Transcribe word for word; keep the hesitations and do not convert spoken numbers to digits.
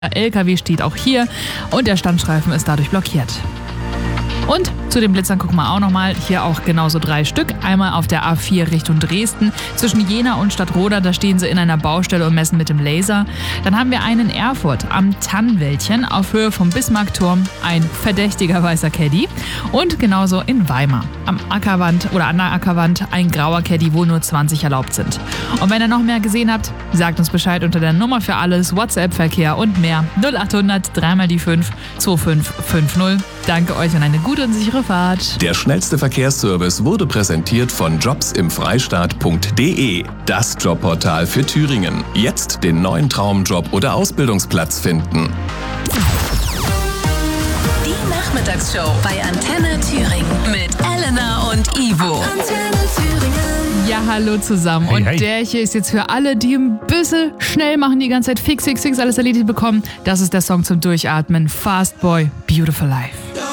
L K W steht auch hier und der Standstreifen ist dadurch blockiert. Und zu den Blitzern gucken wir auch nochmal. Hier auch genauso drei Stück. Einmal auf der A vier Richtung Dresden. Zwischen Jena und Stadtroda, da stehen sie in einer Baustelle und messen mit dem Laser. Dann haben wir einen in Erfurt am Tannenwäldchen auf Höhe vom Bismarckturm. Ein verdächtiger weißer Caddy. Und genauso in Weimar am Ackerwand oder an der Ackerwand ein grauer Caddy, wo nur zwanzig erlaubt sind. Und wenn ihr noch mehr gesehen habt, sagt uns Bescheid unter der Nummer für alles, WhatsApp-Verkehr und mehr. null acht hundert drei mal die fünf zwei fünf fünf null. Danke euch und eine gute und sichere Fahrt. Der schnellste Verkehrsservice wurde präsentiert von jobs im freistaat punkt de. Das Jobportal für Thüringen. Jetzt den neuen Traumjob oder Ausbildungsplatz finden. Die Nachmittagsshow bei Antenne Thüringen mit Elena und Ivo. Antenne Thüringen. Ja, hallo zusammen. Hey, und hey. der hier ist jetzt für alle, die ein bisschen schnell machen, die ganze Zeit fix, fix, fix, alles erledigt bekommen. Das ist der Song zum Durchatmen. Fast Boy, Beautiful Life.